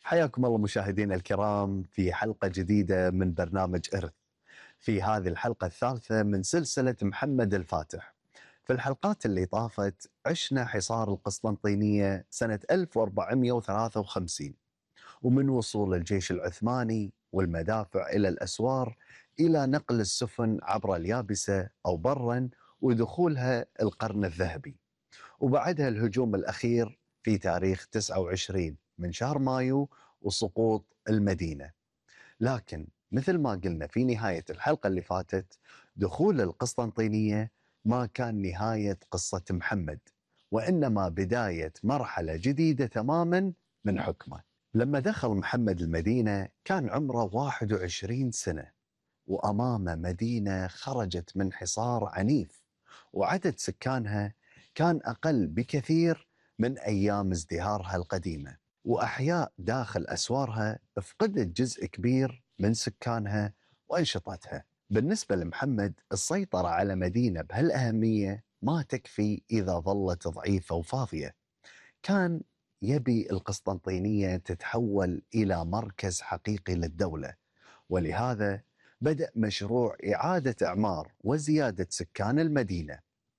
حياكم الله مشاهدينا الكرام في حلقة جديدة من برنامج إرث. في هذه الحلقة الثالثة من سلسلة محمد الفاتح. في الحلقات اللي طافت عشنا حصار القسطنطينية سنة 1453، ومن وصول الجيش العثماني والمدافع إلى الأسوار إلى نقل السفن عبر اليابسة أو برا ودخولها القرن الذهبي، وبعدها الهجوم الأخير في تاريخ 29 من شهر مايو وسقوط المدينة. لكن مثل ما قلنا في نهاية الحلقة اللي فاتت، دخول القسطنطينية ما كان نهاية قصة محمد، وإنما بداية مرحلة جديدة تماما من حكمه. لما دخل محمد المدينة كان عمره 21 سنة، وأمامه مدينة خرجت من حصار عنيف، وعدد سكانها كان أقل بكثير من أيام ازدهارها القديمة، وأحياء داخل أسوارها فقدت جزء كبير من سكانها وأنشطتها. بالنسبة لمحمد السيطرة على مدينة بهالأهمية ما تكفي إذا ظلت ضعيفة وفاضية. كان يبي القسطنطينية تتحول إلى مركز حقيقي للدولة، ولهذا بدأ مشروع إعادة إعمار وزيادة سكان المدينة،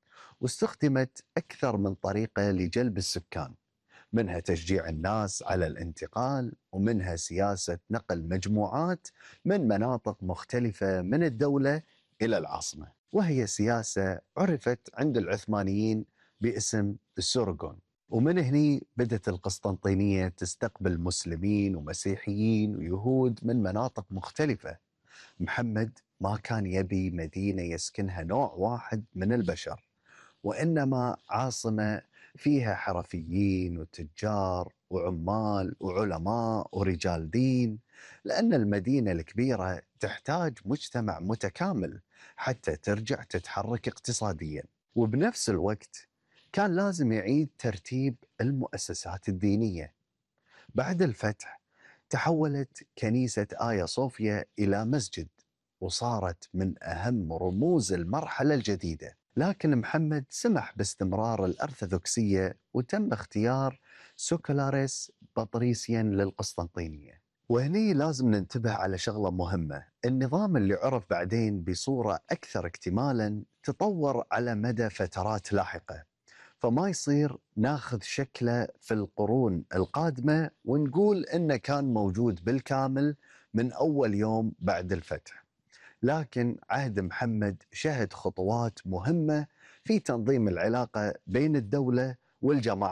واستخدمت أكثر من طريقة لجلب السكان، منها تشجيع الناس على الانتقال، ومنها سياسة نقل مجموعات من مناطق مختلفة من الدولة إلى العاصمة، وهي سياسة عرفت عند العثمانيين باسم السورغون. ومن هني بدت القسطنطينية تستقبل مسلمين ومسيحيين ويهود من مناطق مختلفة. محمد ما كان يبي مدينة يسكنها نوع واحد من البشر، وإنما عاصمة فيها حرفيين وتجار وعمال وعلماء ورجال دين، لأن المدينة الكبيرة تحتاج مجتمع متكامل حتى ترجع تتحرك اقتصاديا. وبنفس الوقت كان لازم يعيد ترتيب المؤسسات الدينية. بعد الفتح تحولت كنيسة آيا صوفيا إلى مسجد، وصارت من أهم رموز المرحلة الجديدة. لكن محمد سمح باستمرار الأرثوذكسية، وتم اختيار سوكولاريس بطريسيا للقسطنطينية. وهني لازم ننتبه على شغلة مهمة: النظام اللي عرف بعدين بصورة أكثر اكتمالا تطور على مدى فترات لاحقة، فما يصير ناخذ شكله في القرون القادمة ونقول إنه كان موجود بالكامل من أول يوم بعد الفتح. لكن عهد محمد شهد خطوات مهمة في تنظيم العلاقة بين الدولة والجماعة